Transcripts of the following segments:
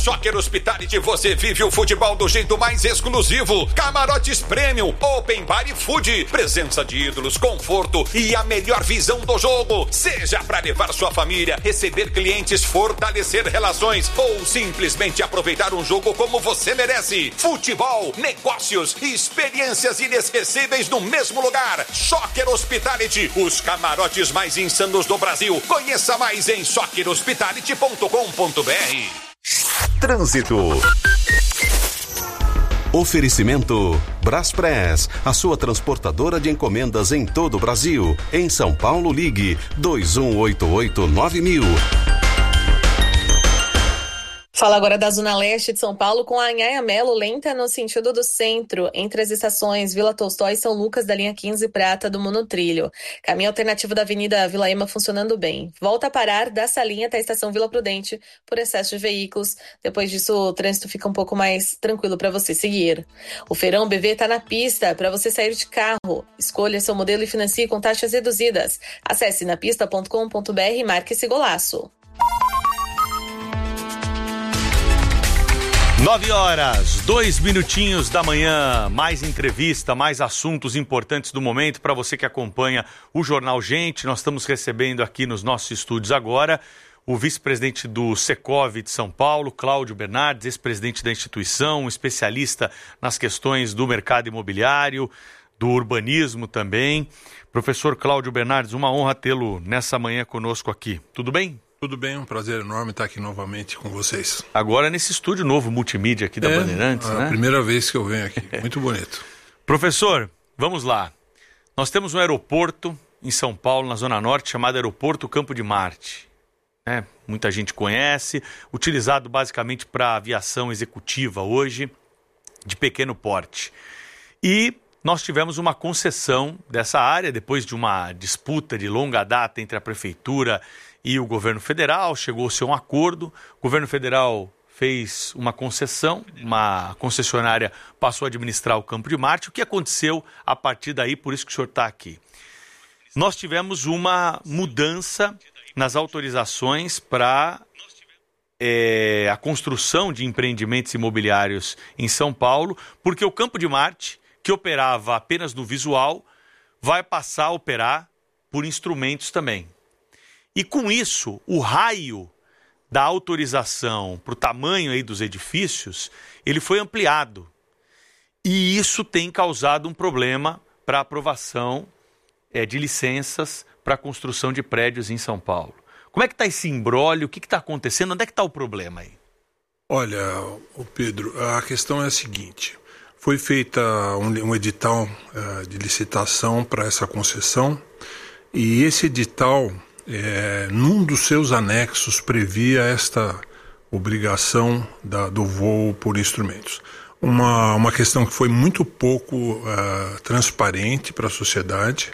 Soccer Hospitality você vive o futebol do jeito mais exclusivo. Camarotes Premium, Open Bar e Food. Presença de ídolos, conforto e a melhor visão do jogo. Seja para levar sua família, receber clientes, fortalecer relações ou simplesmente aproveitar um jogo como você merece. Futebol, negócios e experiências inesquecíveis no mesmo lugar. Soccer Hospitality, os camarotes mais insanos do Brasil. Conheça mais em soccerhospitality.com.br. Trânsito. Oferecimento Braspress, a sua transportadora de encomendas em todo o Brasil. Em São Paulo, ligue 2188-9000. Fala agora da Zona Leste de São Paulo com a Anhanha-Melo lenta no sentido do centro, entre as estações Vila Tolstói e São Lucas da linha 15 Prata do Monotrilho. Caminho alternativo da Avenida Vila Ema funcionando bem. Volta a parar dessa linha até a estação Vila Prudente por excesso de veículos. Depois disso o trânsito fica um pouco mais tranquilo para você seguir. O Feirão BV está na pista para você sair de carro. Escolha seu modelo e financie com taxas reduzidas. Acesse napista.com.br e marque esse golaço. 9h, 2 minutinhos da manhã, mais entrevista, mais assuntos importantes do momento para você que acompanha o Jornal Gente. Nós estamos recebendo aqui nos nossos estúdios agora o vice-presidente do Secov de São Paulo, Cláudio Bernardes, ex-presidente da instituição, especialista nas questões do mercado imobiliário, do urbanismo também. Professor Cláudio Bernardes, uma honra tê-lo nessa manhã conosco aqui. Tudo bem? Tudo bem, um prazer enorme estar aqui novamente com vocês. Agora nesse estúdio novo multimídia aqui da Bandeirantes, né? É a primeira vez que eu venho aqui, muito bonito. Professor, vamos lá. Nós temos um aeroporto em São Paulo, na Zona Norte, chamado Aeroporto Campo de Marte. Muita gente conhece, utilizado basicamente para aviação executiva hoje, de pequeno porte. E nós tivemos uma concessão dessa área, depois de uma disputa de longa data entre a Prefeitura e o governo federal, chegou-se a um acordo, o governo federal fez uma concessão, uma concessionária passou a administrar o Campo de Marte. O que aconteceu a partir daí, por isso que o senhor está aqui? Nós tivemos uma mudança nas autorizações para a construção de empreendimentos imobiliários em São Paulo, porque o Campo de Marte, que operava apenas no visual, vai passar a operar por instrumentos também. E com isso, o raio da autorização para o tamanho aí dos edifícios, ele foi ampliado. E isso tem causado um problema para a aprovação de licenças para a construção de prédios em São Paulo. Como é que está esse imbróglio? O que está acontecendo? Onde é que está o problema aí? Olha, Pedro, a questão é a seguinte. Foi feita um edital de licitação para essa concessão e esse edital... num dos seus anexos previa esta obrigação do voo por instrumentos. Uma questão que foi muito pouco transparente para a sociedade.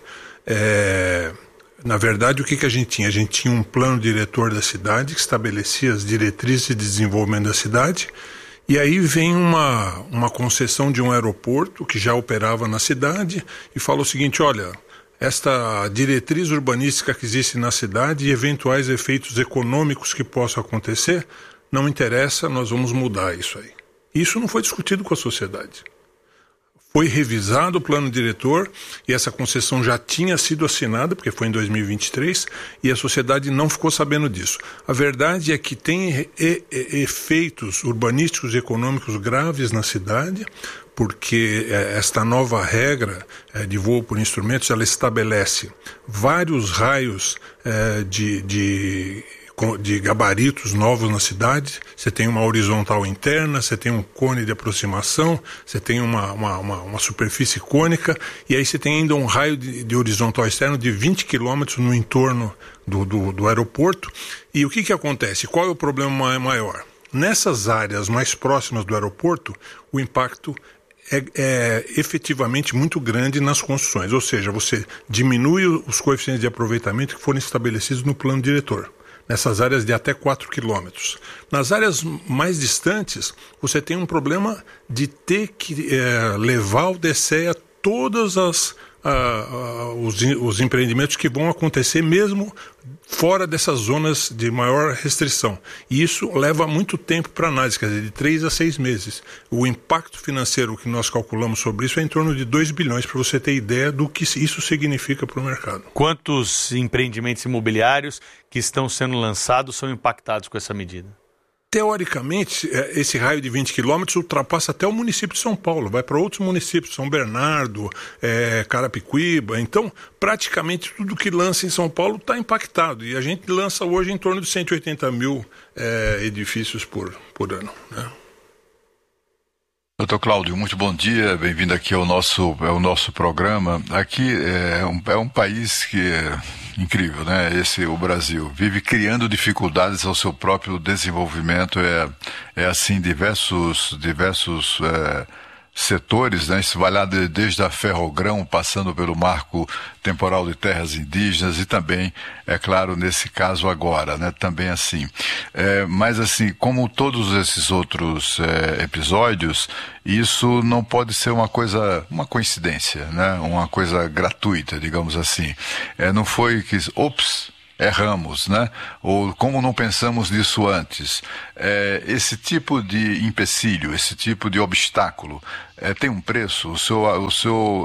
Na verdade, o que a gente tinha? A gente tinha um plano diretor da cidade que estabelecia as diretrizes de desenvolvimento da cidade, e aí vem uma concessão de um aeroporto que já operava na cidade e fala o seguinte: olha, esta diretriz urbanística que existe na cidade e eventuais efeitos econômicos que possam acontecer, não interessa, nós vamos mudar isso aí. Isso não foi discutido com a sociedade. Foi revisado o plano diretor e essa concessão já tinha sido assinada, porque foi em 2023, e a sociedade não ficou sabendo disso. A verdade é que tem efeitos urbanísticos e econômicos graves na cidade, porque esta nova regra de voo por instrumentos, ela estabelece vários raios de gabaritos novos na cidade. Você tem uma horizontal interna, você tem um cone de aproximação, você tem uma superfície cônica, e aí você tem ainda um raio de horizontal externo de 20 quilômetros no entorno do aeroporto. E o que acontece? Qual é o problema maior? Nessas áreas mais próximas do aeroporto, o impacto é efetivamente muito grande nas construções, ou seja, você diminui os coeficientes de aproveitamento que foram estabelecidos no plano diretor, nessas áreas de até 4 quilômetros. Nas áreas mais distantes, você tem um problema de ter que levar ao DCEA todas as os empreendimentos que vão acontecer mesmo fora dessas zonas de maior restrição. E isso leva muito tempo para análise, quer dizer, de 3 a 6 meses. O impacto financeiro que nós calculamos sobre isso é em torno de 2 bilhões, para você ter ideia do que isso significa para o mercado. Quantos empreendimentos imobiliários que estão sendo lançados são impactados com essa medida? Teoricamente, esse raio de 20 quilômetros ultrapassa até o município de São Paulo, vai para outros municípios, São Bernardo, Carapicuíba. Então, praticamente tudo que lança em São Paulo está impactado. E a gente lança hoje em torno de 180 mil edifícios por ano, né? Doutor Cláudio, muito bom dia, bem-vindo aqui ao nosso programa. Aqui é um país que é incrível, né? O Brasil vive criando dificuldades ao seu próprio desenvolvimento, assim, diversos setores, né? Isso vai lá desde a Ferrogrão, passando pelo marco temporal de terras indígenas e também, é claro, nesse caso agora, né? Também assim. Mas assim, como todos esses outros episódios, isso não pode ser uma coincidência, né? Uma coisa gratuita, digamos assim. Não foi que, erramos, né? Ou como não pensamos nisso antes. Esse tipo de empecilho, esse tipo de obstáculo, tem um preço? O senhor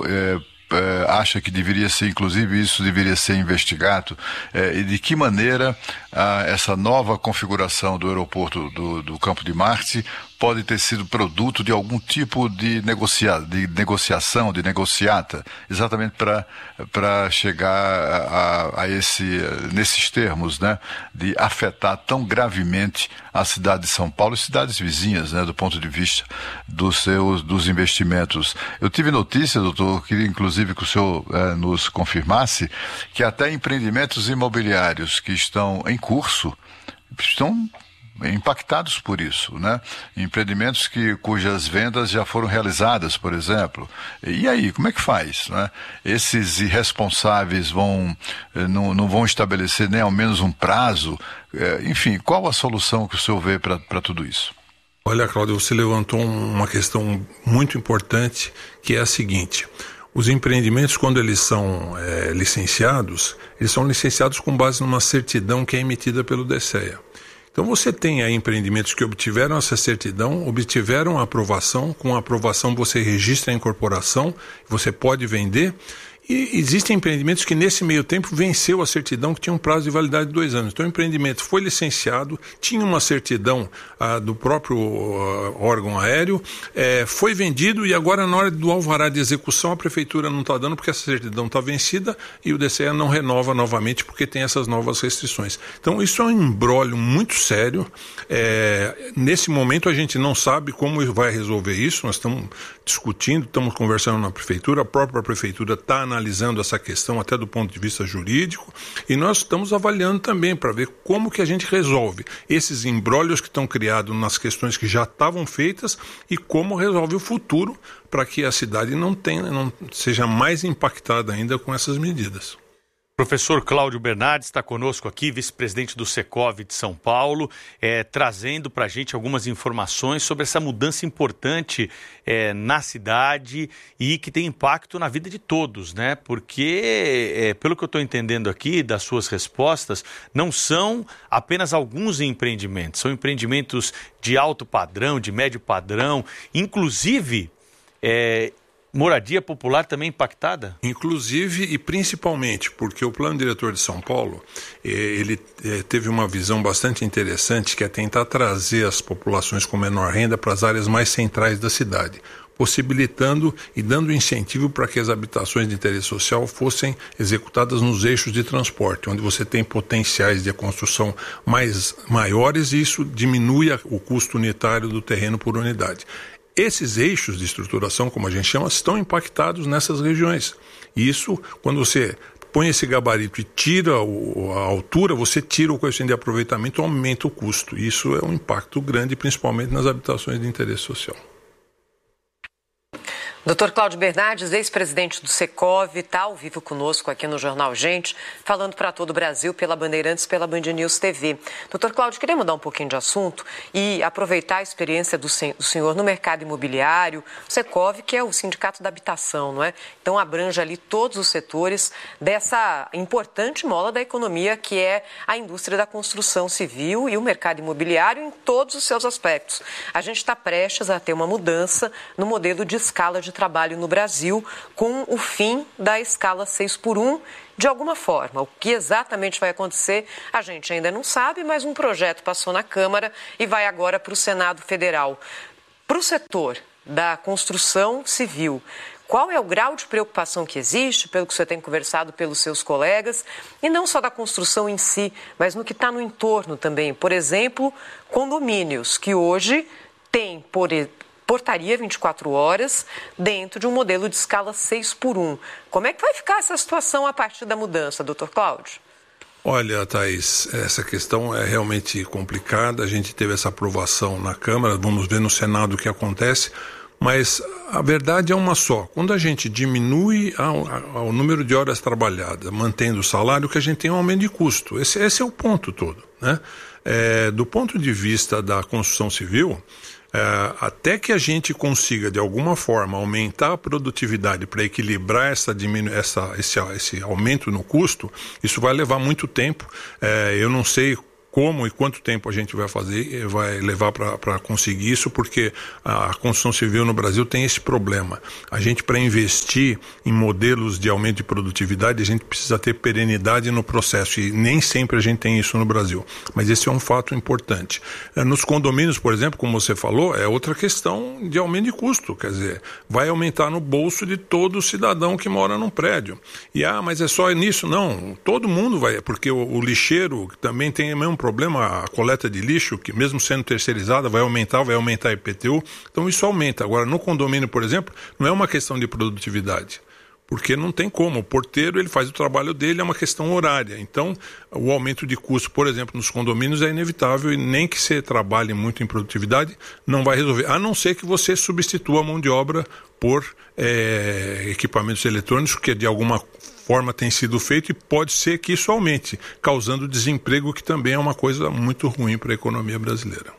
acha que deveria ser, inclusive, isso deveria ser investigado? E de que maneira essa nova configuração do aeroporto do Campo de Marte pode ter sido produto de algum tipo de negociação, de negociata, exatamente para chegar nesses termos, né, de afetar tão gravemente a cidade de São Paulo e cidades vizinhas, né, do ponto de vista dos investimentos. Eu tive notícia, doutor, queria inclusive que o senhor nos confirmasse, que até empreendimentos imobiliários que estão em curso estão impactados por isso, né? Empreendimentos cujas vendas já foram realizadas, por exemplo. E aí, como é que faz, né? Esses irresponsáveis não vão estabelecer nem ao menos um prazo? Enfim, qual a solução que o senhor vê para tudo isso? Olha, Cláudio, você levantou uma questão muito importante, que é a seguinte: os empreendimentos, quando eles são licenciados, eles são licenciados com base numa certidão que é emitida pelo DCEA. Então você tem aí empreendimentos que obtiveram essa certidão, obtiveram a aprovação, com a aprovação você registra a incorporação, você pode vender. E existem empreendimentos que nesse meio tempo venceu a certidão, que tinha um prazo de validade de 2 anos. Então o empreendimento foi licenciado, tinha uma certidão do próprio órgão aéreo, foi vendido e agora na hora do alvará de execução a prefeitura não está dando porque essa certidão está vencida e o DCEA não renova novamente porque tem essas novas restrições. Então isso é um imbróglio muito sério. Nesse momento a gente não sabe como vai resolver isso, nós estamos discutindo, estamos conversando na prefeitura, a própria prefeitura está analisando essa questão até do ponto de vista jurídico e nós estamos avaliando também para ver como que a gente resolve esses imbróglios que estão criados nas questões que já estavam feitas e como resolve o futuro para que a cidade não seja mais impactada ainda com essas medidas. Professor Cláudio Bernardes está conosco aqui, vice-presidente do Secov de São Paulo, trazendo para a gente algumas informações sobre essa mudança importante na cidade e que tem impacto na vida de todos, né? Porque, pelo que eu estou entendendo aqui das suas respostas, não são apenas alguns empreendimentos, são empreendimentos de alto padrão, de médio padrão, inclusive moradia popular também impactada? Inclusive e principalmente porque o Plano Diretor de São Paulo, ele teve uma visão bastante interessante, que é tentar trazer as populações com menor renda para as áreas mais centrais da cidade, possibilitando e dando incentivo para que as habitações de interesse social fossem executadas nos eixos de transporte, onde você tem potenciais de construção maiores e isso diminui o custo unitário do terreno por unidade. Esses eixos de estruturação, como a gente chama, estão impactados nessas regiões. E isso, quando você põe esse gabarito e tira a altura, você tira o coeficiente de aproveitamento, aumenta o custo. Isso é um impacto grande, principalmente nas habitações de interesse social. Dr. Cláudio Bernardes, ex-presidente do Secov, está ao vivo conosco aqui no Jornal Gente, falando para todo o Brasil pela Bandeirantes, pela Band News TV. Dr. Cláudio, queria mudar um pouquinho de assunto e aproveitar a experiência do senhor no mercado imobiliário. O Secov, que é o sindicato da habitação, não é? Então abrange ali todos os setores dessa importante mola da economia que é a indústria da construção civil e o mercado imobiliário em todos os seus aspectos. A gente está prestes a ter uma mudança no modelo de escala de trabalho no Brasil, com o fim da escala 6x1, de alguma forma. O que exatamente vai acontecer, a gente ainda não sabe, mas um projeto passou na Câmara e vai agora para o Senado Federal. Para o setor da construção civil, qual é o grau de preocupação que existe, pelo que você tem conversado pelos seus colegas, e não só da construção em si, mas no que está no entorno também? Por exemplo, condomínios, que hoje têm, portaria 24 horas dentro de um modelo de escala 6x1. Como é que vai ficar essa situação a partir da mudança, doutor Cláudio? Olha, Thaís, essa questão é realmente complicada. A gente teve essa aprovação na Câmara, vamos ver no Senado o que acontece, mas a verdade é uma só. Quando a gente diminui o número de horas trabalhadas, mantendo o salário, que a gente tem um aumento de custo. Esse é o ponto todo, né? Do ponto de vista da construção civil, até que a gente consiga, de alguma forma, aumentar a produtividade para equilibrar esse aumento no custo, isso vai levar muito tempo. Eu não sei como e quanto tempo a gente vai levar para conseguir isso, porque a construção civil no Brasil tem esse problema. A gente, para investir em modelos de aumento de produtividade, a gente precisa ter perenidade no processo, e nem sempre a gente tem isso no Brasil. Mas esse é um fato importante. Nos condomínios, por exemplo, como você falou, é outra questão de aumento de custo, quer dizer, vai aumentar no bolso de todo cidadão que mora num prédio. E, mas é só nisso? Não, todo mundo vai, porque o lixeiro também tem o mesmo problema, a coleta de lixo, que mesmo sendo terceirizada, vai aumentar a IPTU, então isso aumenta. Agora, no condomínio, por exemplo, não é uma questão de produtividade, porque não tem como, o porteiro ele faz o trabalho dele, é uma questão horária, então o aumento de custo, por exemplo, nos condomínios é inevitável, e nem que você trabalhe muito em produtividade, não vai resolver, a não ser que você substitua a mão de obra por equipamentos eletrônicos, que de alguma forma tem sido feito, e pode ser que isso aumente, causando desemprego, que também é uma coisa muito ruim para a economia brasileira.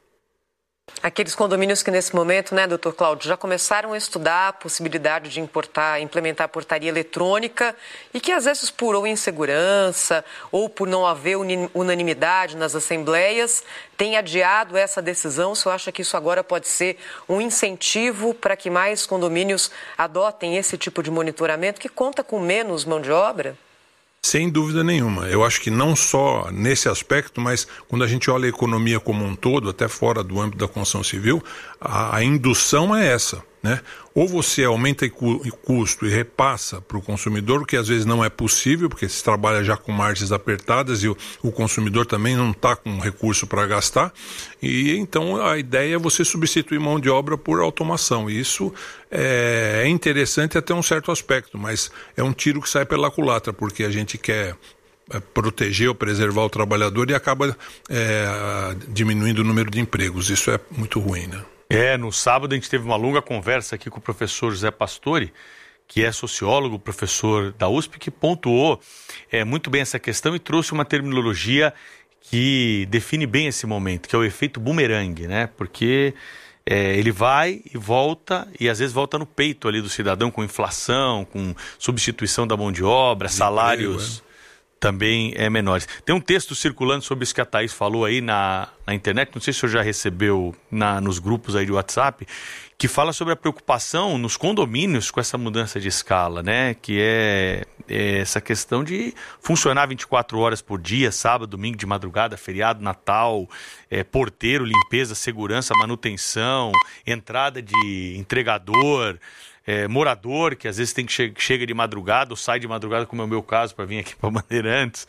Aqueles condomínios que nesse momento, né, doutor Cláudio, já começaram a estudar a possibilidade de implementar a portaria eletrônica e que às vezes por ou insegurança ou por não haver unanimidade nas assembleias, tem adiado essa decisão. O senhor acha que isso agora pode ser um incentivo para que mais condomínios adotem esse tipo de monitoramento que conta com menos mão de obra? Sem dúvida nenhuma. Eu acho que não só nesse aspecto, mas quando a gente olha a economia como um todo, até fora do âmbito da construção civil, a indução é essa, né? Ou você aumenta o custo e repassa para o consumidor, o que às vezes não é possível, porque se trabalha já com margens apertadas e o consumidor também não está com recurso para gastar, e então a ideia é você substituir mão de obra por automação, e isso é interessante até um certo aspecto, mas é um tiro que sai pela culatra, porque a gente quer proteger ou preservar o trabalhador e acaba diminuindo o número de empregos. Isso é muito ruim, né? No sábado a gente teve uma longa conversa aqui com o professor José Pastore, que é sociólogo, professor da USP, que pontuou muito bem essa questão e trouxe uma terminologia que define bem esse momento, que é o efeito bumerangue, né? Porque ele vai e volta, e às vezes volta no peito ali do cidadão, com inflação, com substituição da mão de obra, salários também menores. Tem um texto circulando sobre isso que a Thaís falou aí na internet, não sei se o senhor já recebeu nos grupos aí de WhatsApp, que fala sobre a preocupação nos condomínios com essa mudança de escala, né? Que é essa questão de funcionar 24 horas por dia, sábado, domingo, de madrugada, feriado, Natal, porteiro, limpeza, segurança, manutenção, entrada de entregador, morador, que às vezes chega de madrugada ou sai de madrugada, como é o meu caso, para vir aqui para Bandeirantes,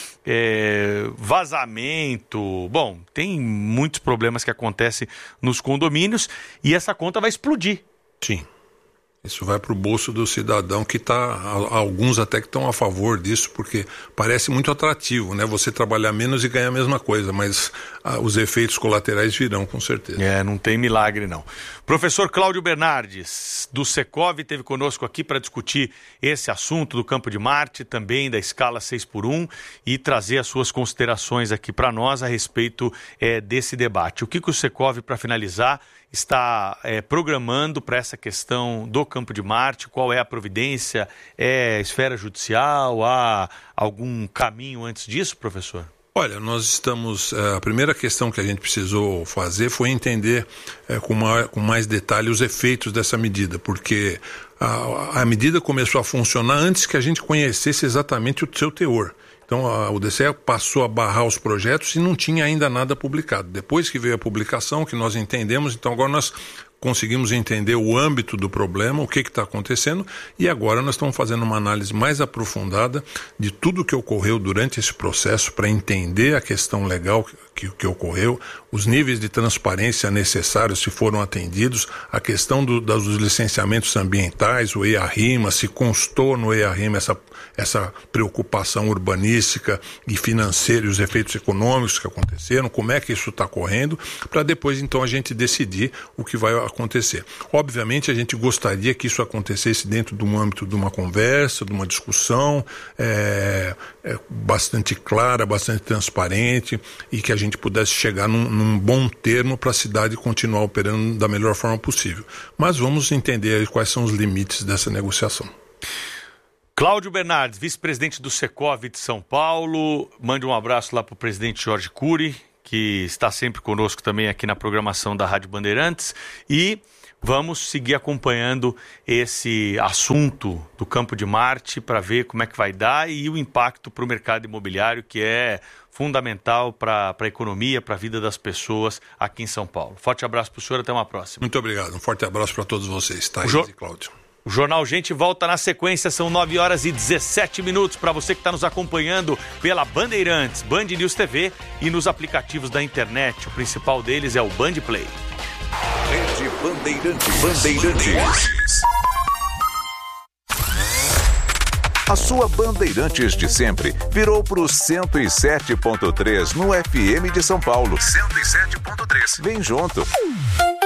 vazamento, bom, tem muitos problemas que acontecem nos condomínios e essa conta vai explodir. Sim, Isso vai para o bolso do cidadão que alguns até que estão a favor disso, porque parece muito atrativo, né? Você trabalhar menos e ganhar a mesma coisa, mas os efeitos colaterais virão com certeza. Não tem milagre não. Professor Cláudio Bernardes, do Secov, esteve conosco aqui para discutir esse assunto do Campo de Marte, também da escala 6x1 e trazer as suas considerações aqui para nós a respeito desse debate. O que o Secov, para finalizar, está programando para essa questão do Campo de Marte? Qual é a providência? É esfera judicial? Há algum caminho antes disso, professor? Olha, nós estamos... a primeira questão que a gente precisou fazer foi entender com mais detalhe os efeitos dessa medida, porque a medida começou a funcionar antes que a gente conhecesse exatamente o seu teor. Então, o DCE passou a barrar os projetos e não tinha ainda nada publicado. Depois que veio a publicação, que nós entendemos, então agora nós conseguimos entender o âmbito do problema, o que está acontecendo, e agora nós estamos fazendo uma análise mais aprofundada de tudo o que ocorreu durante esse processo para entender a questão legal que ocorreu, os níveis de transparência necessários se foram atendidos, a questão dos licenciamentos ambientais, o EIA-RIMA, se constou no EIA-RIMA essa preocupação urbanística e financeira e os efeitos econômicos que aconteceram, como é que isso está correndo, para depois então a gente decidir o que vai acontecer. Obviamente a gente gostaria que isso acontecesse dentro de um âmbito de uma conversa, de uma discussão bastante clara, bastante transparente e que a gente pudesse chegar num bom termo para a cidade continuar operando da melhor forma possível. Mas vamos entender aí quais são os limites dessa negociação. Cláudio Bernardes, vice-presidente do Secov de São Paulo, mande um abraço lá para o presidente Jorge Cury, que está sempre conosco também aqui na programação da Rádio Bandeirantes, e vamos seguir acompanhando esse assunto do Campo de Marte para ver como é que vai dar e o impacto para o mercado imobiliário, que é fundamental para a economia, para a vida das pessoas aqui em São Paulo. Forte abraço para o senhor, até uma próxima. Muito obrigado, um forte abraço para todos vocês, Thaís e Cláudio. O Jornal Gente volta na sequência, são 9h17 para você que está nos acompanhando pela Bandeirantes, Band News TV e nos aplicativos da internet. O principal deles é o Band Play. Rede Bandeirantes. A sua Bandeirantes de sempre virou para o 107.3 no FM de São Paulo. 107.3. Vem junto.